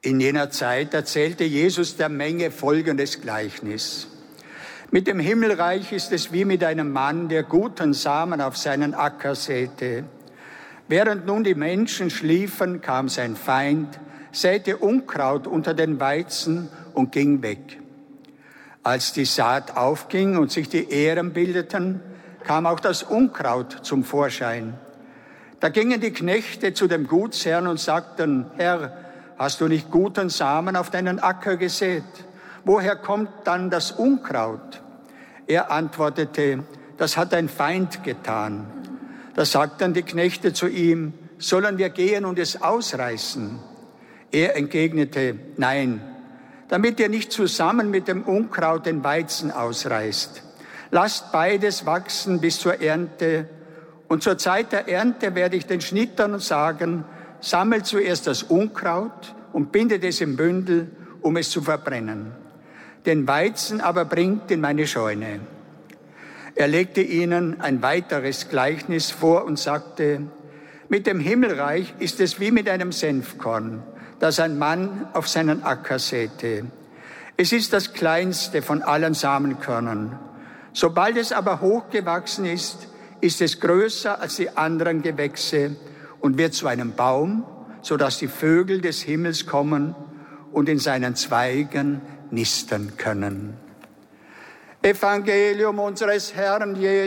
In jener Zeit erzählte Jesus der Menge folgendes Gleichnis. Mit dem Himmelreich ist es wie mit einem Mann, der guten Samen auf seinen Acker säte. Während nun die Menschen schliefen, kam sein Feind, säte Unkraut unter den Weizen und ging weg. Als die Saat aufging und sich die Ähren bildeten, kam auch das Unkraut zum Vorschein. Da gingen die Knechte zu dem Gutsherrn und sagten, Herr, hast du nicht guten Samen auf deinen Acker gesät? Woher kommt dann das Unkraut? Er antwortete, das hat ein Feind getan. Da sagten die Knechte zu ihm, sollen wir gehen und es ausreißen? Er entgegnete, nein, damit ihr nicht zusammen mit dem Unkraut den Weizen ausreißt. Lasst beides wachsen bis zur Ernte. Und zur Zeit der Ernte werde ich den Schnittern sagen, sammelt zuerst das Unkraut und bindet es im Bündel, um es zu verbrennen. Den Weizen aber bringt in meine Scheune. Er legte ihnen ein weiteres Gleichnis vor und sagte, mit dem Himmelreich ist es wie mit einem Senfkorn, das ein Mann auf seinen Acker säte. Es ist das kleinste von allen Samenkörnern. Sobald es aber hochgewachsen ist, ist es größer als die anderen Gewächse und wird zu einem Baum, sodass die Vögel des Himmels kommen und in seinen Zweigen nisten können. Evangelium unseres Herrn Jesus